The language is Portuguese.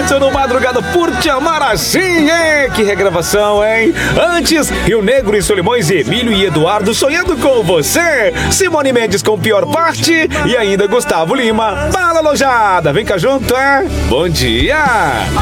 Edson no Madrugada por Te Amar Assim, hein? Que regravação, hein? Antes, Rio Negro e Solimões, Emílio e Eduardo Sonhando com Você. Simone Mendes com Pior Parte. E ainda Gustavo Lima, Bala Alojada. Vem cá junto, é? Bom dia!